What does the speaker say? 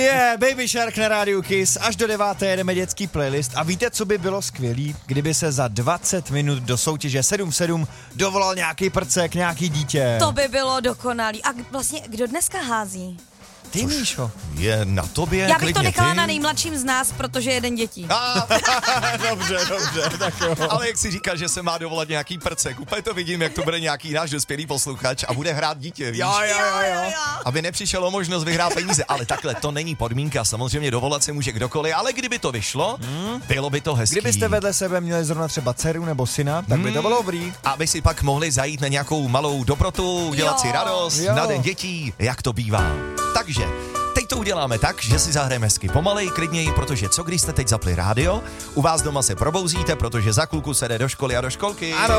Baby Shark na rádiu Kiss. Až do 9. jedeme dětský playlist. A víte, co by bylo skvělý, kdyby se za 20 minut do soutěže 7-7 dovolal nějaký prcek, nějaký dítě. To by bylo dokonalý. A vlastně, kdo dneska hází? Ty, Míšo. Je na tobě, Já bych to nechala ty. na nejmladším z nás, protože je den dětí. Dobře, tak jo. Ale jak si říkal, že se má dovolat nějaký prcek, úplně to vidím, jak to bude nějaký náš dospělý posluchač a bude hrát dítě, víš? Jo. Aby nepřišel o možnost vyhrát peníze. Ale takhle, to není podmínka, samozřejmě dovolat se může kdokoliv, ale kdyby to vyšlo, bylo by to hezký. Kdybyste vedle sebe měli zrovna třeba dceru nebo syna, tak by to bylo dobrý. A vy si pak mohli zajít na nějakou malou dobrotu, udělat si radost na den dětí, jak to bývá. Takže teď to uděláme tak, že si zahrajeme hezky pomalej, klidněji, protože co když jste teď zapli rádio, u vás doma se probouzíte, protože za chvilku se jde do školy a do školky. Ano.